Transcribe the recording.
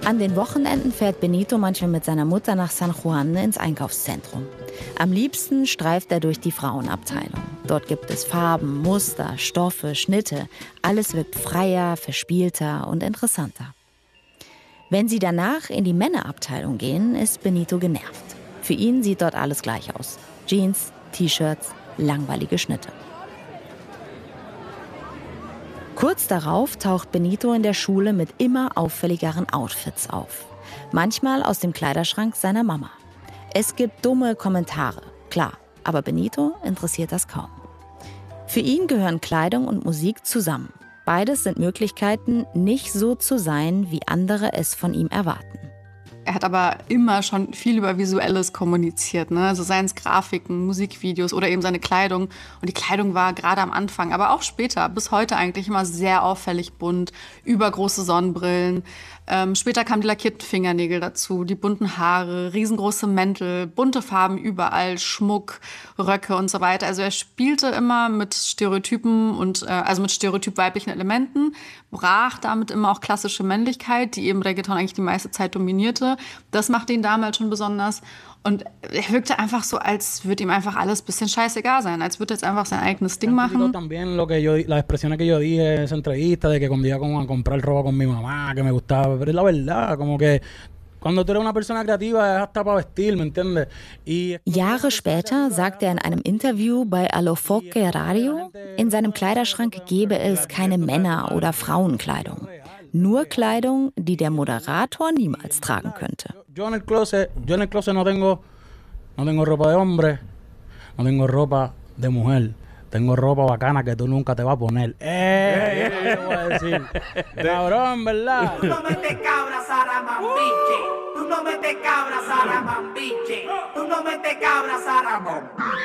An den Wochenenden fährt Benito manchmal mit seiner Mutter nach San Juan ins Einkaufszentrum. Am liebsten streift er durch die Frauenabteilung. Dort gibt es Farben, Muster, Stoffe, Schnitte. Alles wirkt freier, verspielter und interessanter. Wenn sie danach in die Männerabteilung gehen, ist Benito genervt. Für ihn sieht dort alles gleich aus. Jeans, T-Shirts, langweilige Schnitte. Kurz darauf taucht Benito in der Schule mit immer auffälligeren Outfits auf. Manchmal aus dem Kleiderschrank seiner Mama. Es gibt dumme Kommentare, klar, aber Benito interessiert das kaum. Für ihn gehören Kleidung und Musik zusammen. Beides sind Möglichkeiten, nicht so zu sein, wie andere es von ihm erwarten. Er hat aber immer schon viel über Visuelles kommuniziert, ne? Also seien es Grafiken, Musikvideos oder eben seine Kleidung. Und die Kleidung war gerade am Anfang, aber auch später, bis heute eigentlich immer sehr auffällig bunt, übergroße Sonnenbrillen. Später kamen die lackierten Fingernägel dazu, die bunten Haare, riesengroße Mäntel, bunte Farben überall, Schmuck, Röcke und so weiter. Also er spielte immer mit Stereotypen und also mit stereotyp weiblichen Elementen, brach damit immer auch klassische Männlichkeit, die eben Reggaeton eigentlich die meiste Zeit dominierte. Das machte ihn damals schon besonders. Und er wirkte einfach so, als würde ihm einfach alles ein bisschen scheißegal sein, als würde er jetzt einfach sein eigenes Ding machen. También las expresiones que yo dije en esa entrevista de que cuando iba a comprar ropa con mi mamá, que me gustaba, pero es la verdad, como que cuando tú eres una persona creativa es hasta para vestir, ¿me entiendes? Jahre später sagt er in einem Interview bei Alofoque Radio, in seinem Kleiderschrank gebe es keine Männer- oder Frauenkleidung. Nur Kleidung, die der Moderator niemals tragen könnte. Yo en el closet no tengo ropa de hombre, no tengo ropa de mujer. Tengo ropa bacana que tú nunca te vas a poner. Yo voy a decir. Cabrón, ¿verdad? Tú no metes cabras a Ramambiche. Tú no metes cabras a Ramambiche. Tú no metes cabras a Ramambiche.